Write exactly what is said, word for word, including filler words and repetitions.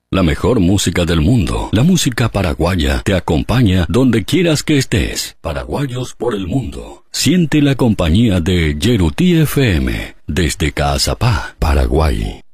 La mejor música del mundo, la música paraguaya, te acompaña donde quieras que estés. Paraguayos por el mundo. Siente la compañía de Yerutí F M desde Caazapá, Paraguay.